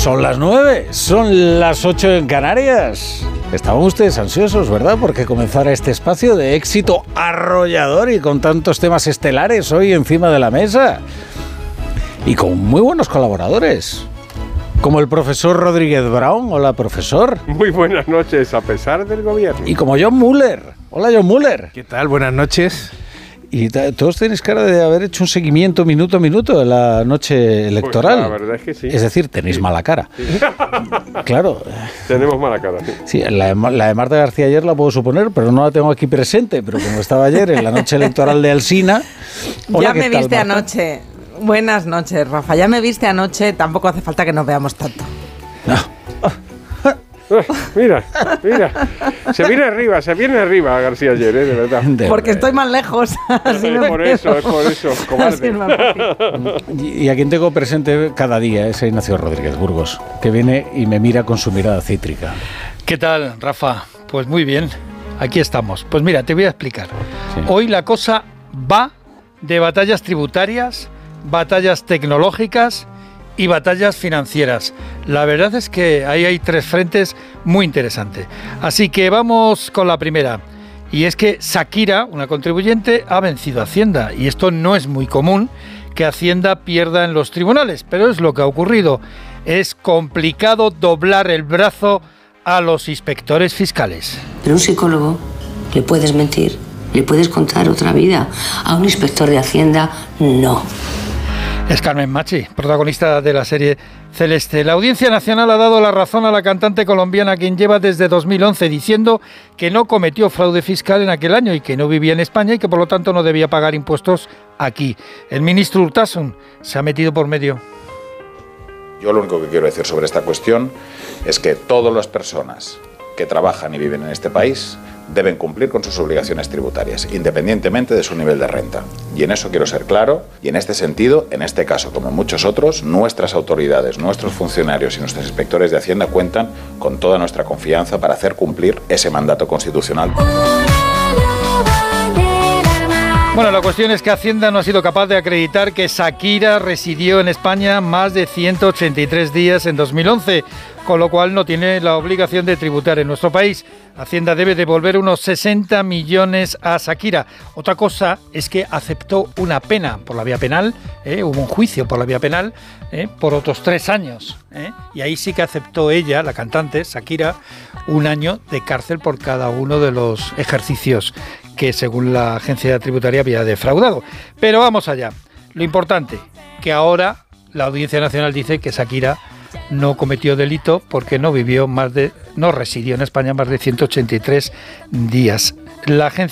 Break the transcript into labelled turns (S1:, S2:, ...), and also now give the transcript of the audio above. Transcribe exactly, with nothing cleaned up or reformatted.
S1: Son las nueve, son las ocho en Canarias. Estaban ustedes ansiosos, ¿verdad? Porque comenzara este espacio de éxito arrollador y con tantos temas estelares hoy encima de la mesa. Y con muy buenos colaboradores. Como el profesor Rodríguez Brown. Hola, profesor.
S2: Muy buenas noches, a pesar del gobierno.
S1: Y como John Muller. Hola, John Muller.
S3: ¿Qué tal? Buenas noches.
S1: Y t- todos tenéis cara de haber hecho un seguimiento minuto a minuto de la noche electoral.
S2: Pues la verdad es que sí.
S1: Es decir, tenéis
S2: sí.
S1: mala cara.
S2: Sí.
S1: Claro.
S2: Tenemos mala cara, sí.
S1: Sí, la de, la de Marta García ayer la puedo suponer, pero no la tengo aquí presente. Pero como estaba ayer en la noche electoral de Alsina... Hola,
S4: ya me
S1: ¿qué tal,
S4: viste
S1: Marta?
S4: anoche. Buenas noches, Rafa. Ya me viste anoche, tampoco hace falta que nos veamos tanto.
S1: No.
S2: Uh, mira, mira. Se viene arriba, se viene arriba García ayer, ¿eh? De verdad.
S1: De
S4: Porque
S1: verdad.
S4: estoy más lejos. Así
S2: Es
S4: me
S2: por
S4: veo.
S2: eso, es por eso,
S4: Así
S2: cobarde.
S4: es más fácil.
S1: Y, y a quien tengo presente cada día es a Ignacio Rodríguez Burgos, que viene y me mira con su mirada cítrica.
S5: ¿Qué tal, Rafa? Pues muy bien, aquí estamos. Pues mira, te voy a explicar.
S1: Sí.
S5: Hoy la cosa va de batallas tributarias, batallas tecnológicas y batallas financieras. La verdad es que ahí hay tres frentes muy interesantes. Así que vamos con la primera. Y es que Shakira, una contribuyente, ha vencido a Hacienda. Y esto no es muy común, que Hacienda pierda en los tribunales, pero es lo que ha ocurrido. Es complicado doblar el brazo a los inspectores fiscales.
S6: Pero a un psicólogo le puedes mentir, le puedes contar otra vida. A un inspector de Hacienda, no.
S5: Es Carmen Machi, protagonista de la serie Celeste. La Audiencia Nacional ha dado la razón a la cantante colombiana, quien lleva desde dos mil once diciendo que no cometió fraude fiscal en aquel año y que no vivía en España y que por lo tanto no debía pagar impuestos aquí. El ministro Urtasun se ha metido por medio.
S7: Yo lo único que quiero decir sobre esta cuestión es que todas las personas que trabajan y viven en este país deben cumplir con sus obligaciones tributarias, independientemente de su nivel de renta. Y en eso quiero ser claro, y en este sentido, en este caso como en muchos otros, nuestras autoridades, nuestros funcionarios y nuestros inspectores de Hacienda cuentan con toda nuestra confianza para hacer cumplir ese mandato constitucional.
S5: Bueno, la cuestión es que Hacienda no ha sido capaz de acreditar que Shakira residió en España más de ciento ochenta y tres días en dos mil once, con lo cual no tiene la obligación de tributar en nuestro país. Hacienda debe devolver unos sesenta millones a Shakira. Otra cosa es que aceptó una pena por la vía penal, ¿eh? Hubo un juicio por la vía penal, ¿eh? Por otros tres años. ¿eh? Y ahí sí que aceptó ella, la cantante, Shakira, un año de cárcel por cada uno de los ejercicios que según la agencia tributaria había defraudado. Pero vamos allá. Lo importante, que ahora la Audiencia Nacional dice que Shakira no cometió delito porque no vivió más de, no residió en España más de ciento ochenta y tres días. La agencia